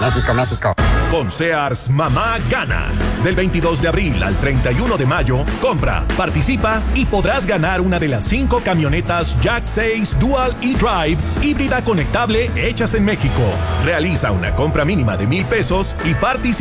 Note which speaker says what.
Speaker 1: México, México.
Speaker 2: Con Sears, mamá gana. Del 22 de abril al 31 de mayo, compra, participa y podrás ganar una de las 5 camionetas Jack 6 Dual e-Drive híbrida conectable hechas en México. Realiza una compra mínima de $1,000 y participa